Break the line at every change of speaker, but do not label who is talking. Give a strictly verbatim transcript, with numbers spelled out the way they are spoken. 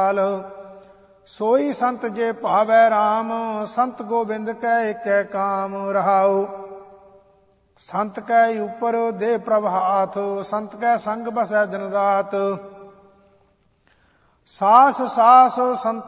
ਕਾਲ। ਸੋਈ ਸੰਤ ਜੇ ਭਾਵੈ ਰਾਮ, ਸੰਤ ਗੋਬਿੰਦ ਕੈ ਏਕੈ ਕਾਮ। ਰਹਾਉ ਸੰਤ ਕੈ ਉਪਰ ਦੇ ਪ੍ਰਭ ਹਾਥ, ਸੰਤ ਕੈ ਸੰਗ ਬਸੈ ਦਿਨ ਰਾਤ। ਸਾਸ ਸਾਸ ਸੰਤ